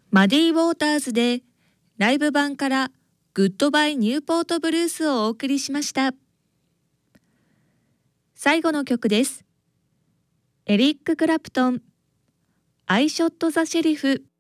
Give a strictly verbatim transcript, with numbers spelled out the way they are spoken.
マディ・ウォーターズでライブ版からグッドバイ・ニューポート・ブルースをお送りしました。最後の曲です。エリック・クラプトン、I Shot the Sheriff。